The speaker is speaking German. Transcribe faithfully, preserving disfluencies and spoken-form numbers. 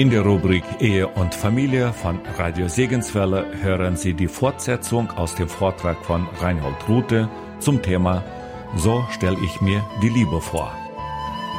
In der Rubrik Ehe und Familie von Radio Segenswelle hören Sie die Fortsetzung aus dem Vortrag von Reinhold Ruthe zum Thema So stelle ich mir die Liebe vor.